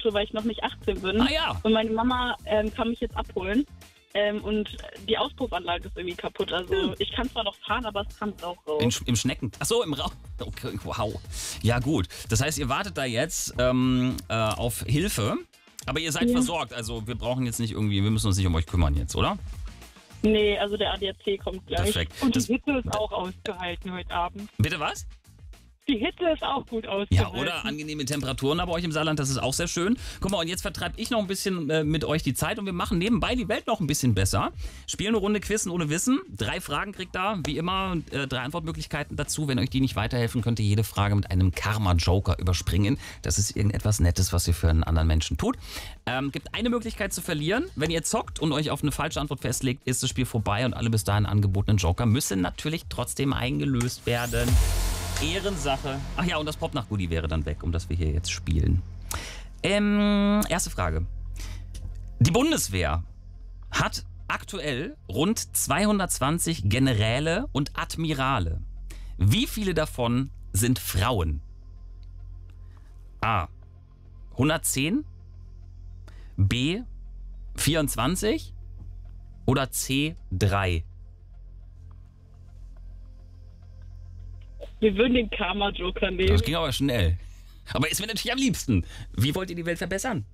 Auto, weil ich noch nicht 18 bin. Ah ja. Und meine Mama kann mich jetzt abholen. Und die Auspuffanlage ist irgendwie kaputt. Also ich kann zwar noch fahren, aber es kann auch raus. Im Schnecken... Achso, im Raum. Okay, wow. Ja gut. Das heißt, ihr wartet da jetzt auf Hilfe. Aber ihr seid versorgt. Also wir brauchen jetzt nicht irgendwie... Wir müssen uns nicht um euch kümmern jetzt, oder? Nee, also der ADAC kommt gleich. Perfekt. Und die Hitze ist auch ausgehalten heute Abend. Bitte was? Die Hitze ist auch gut Ja, ausgehalten. oder angenehme Temperaturen bei euch im Saarland, das ist auch sehr schön. Guck mal, und jetzt vertreibe ich noch ein bisschen mit euch die Zeit und wir machen nebenbei die Welt noch ein bisschen besser. Spielen eine Runde Quizzen ohne Wissen. 3 Fragen kriegt ihr, wie immer, und 3 Antwortmöglichkeiten dazu. Wenn euch die nicht weiterhelfen, könnt ihr jede Frage mit einem Karma-Joker überspringen. Das ist irgendetwas Nettes, was ihr für einen anderen Menschen tut. Gibt eine Möglichkeit zu verlieren. Wenn ihr zockt und euch auf eine falsche Antwort festlegt, ist das Spiel vorbei und alle bis dahin angebotenen Joker müssen natürlich trotzdem eingelöst werden. Ehrensache. Ach ja, und das Popnacht-Goodie wäre dann weg, um das wir hier jetzt spielen. Erste Frage. Die Bundeswehr hat aktuell rund 220 Generäle und Admirale. Wie viele davon sind Frauen? A. 110, B. 24 oder C. 3? Wir würden den Karma-Joker nehmen. Das ging aber schnell. Aber ist mir natürlich am liebsten. Wie wollt ihr die Welt verbessern?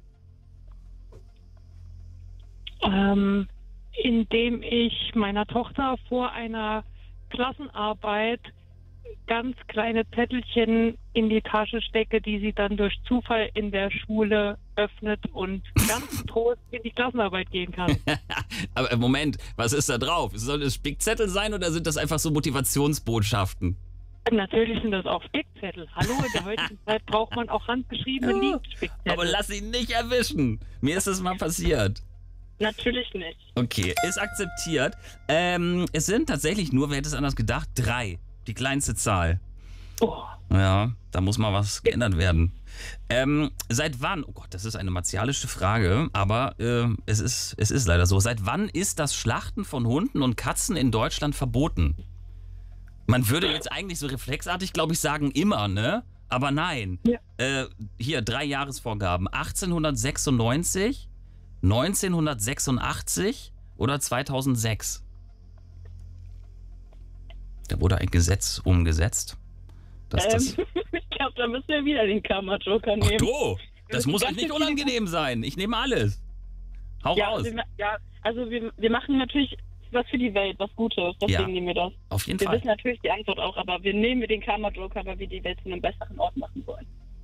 Indem ich meiner Tochter vor einer Klassenarbeit ganz kleine Zettelchen in die Tasche stecke, die sie dann durch Zufall in der Schule öffnet und ganz getrost in die Klassenarbeit gehen kann. Aber Moment, was ist da drauf? Soll das Spickzettel sein oder sind das einfach so Motivationsbotschaften? Natürlich sind das auch Spickzettel. Hallo, in der heutigen Zeit braucht man auch handgeschriebene Spickzettel. Aber lass ihn nicht erwischen. Mir ist das mal passiert. Natürlich nicht. Okay, ist akzeptiert. Es sind tatsächlich nur, wer hätte es anders gedacht, 3. Die kleinste Zahl. Oh. Ja, da muss mal was geändert werden. Seit wann, oh Gott, das ist eine martialische Frage, aber es ist leider so. Seit wann ist das Schlachten von Hunden und Katzen in Deutschland verboten? Man würde jetzt eigentlich so reflexartig, glaube ich, sagen, immer, ne? Aber nein. Ja. Hier, 3 Jahresvorgaben. 1896, 1986 oder 2006? Da wurde ein Gesetz umgesetzt. Ich glaube, da müssen wir wieder den Karma-Joker Ach nehmen. du, das muss euch nicht unangenehm sein. Ich nehme alles. Hau raus. Also wir machen natürlich was für die Welt, was Gutes. Deswegen nehmen wir das. Auf jeden Wir Fall. wissen natürlich die Antwort auch, aber wir nehmen den Karma-Joker, weil wir die Welt zu einem besseren Ort machen wollen.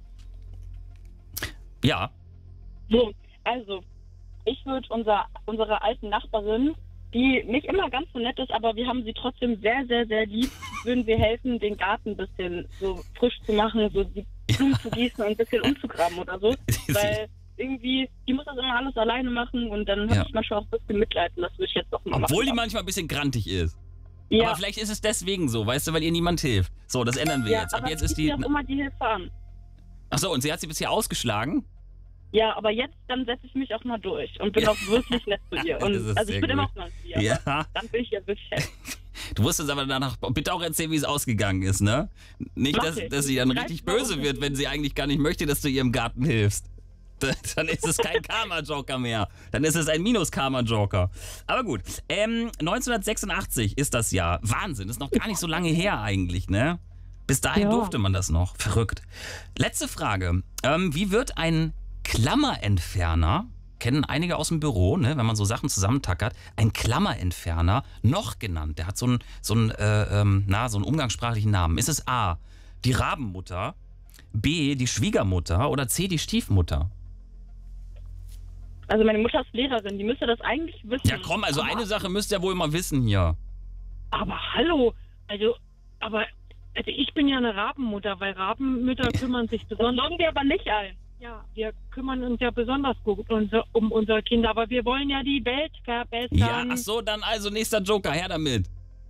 Ja. So, also, ich würde unsere alten Nachbarin, die nicht immer ganz so nett ist, aber wir haben sie trotzdem sehr, sehr, sehr lieb, würden wir helfen, den Garten ein bisschen so frisch zu machen, so die Blumen zu gießen und ein bisschen umzugraben oder so. Weil irgendwie, die muss das immer alles alleine machen und dann habe ich manchmal auch ein bisschen Mitleid und das würde ich jetzt doch mal machen. Obwohl die manchmal ein bisschen grantig ist. Ja. Aber vielleicht ist es deswegen so, weißt du, weil ihr niemand hilft. So, das ändern wir jetzt. Ab aber jetzt ist die. Ich auch immer die Hilfe an. Achso, und sie hat sie bisher ausgeschlagen? Ja, aber jetzt, dann setze ich mich auch mal durch und bin auch wirklich nett zu ihr. Und, also ich bin immer auch mal zu ihr, Ja. dann will ich ja wirklich helfen. Du musst uns aber danach bitte auch erzählen, wie es ausgegangen ist, ne? Nicht, dass sie dann richtig böse wird, wenn sie eigentlich gar nicht möchte, dass du ihr im Garten hilfst. Dann ist es kein Karma-Joker mehr. Dann ist es ein Minus-Karma-Joker. Aber gut, 1986 ist das Jahr. Wahnsinn, ist noch gar nicht so lange her eigentlich, ne? Bis dahin durfte man das noch. Verrückt. Letzte Frage. Wie wird ein Klammerentferner, kennen einige aus dem Büro, ne, wenn man so Sachen zusammentackert, ein Klammerentferner noch genannt? Der hat so einen umgangssprachlichen Namen. Ist es A, die Rabenmutter, B, die Schwiegermutter oder C, die Stiefmutter? Also meine Mutter ist Lehrerin, die müsste das eigentlich wissen. Ja komm, also eine Sache müsst ihr wohl mal wissen hier. Aber hallo, also ich bin ja eine Rabenmutter, weil Rabenmütter kümmern sich besonders. Sorgen wir aber nicht ein. Ja, wir kümmern uns ja besonders gut um unsere Kinder, aber wir wollen ja die Welt verbessern. Ja, ach so, dann also nächster Joker, her damit.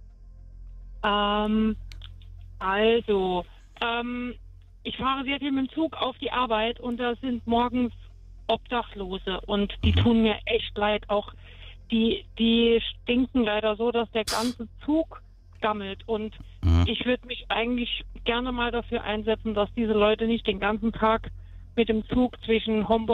Ich fahre sehr viel mit dem Zug auf die Arbeit und da sind morgens Obdachlose und die tun mir echt leid. Auch die stinken leider so, dass der ganze Zug gammelt und ich würde mich eigentlich gerne mal dafür einsetzen, dass diese Leute nicht den ganzen Tag mit dem Zug zwischen Homburg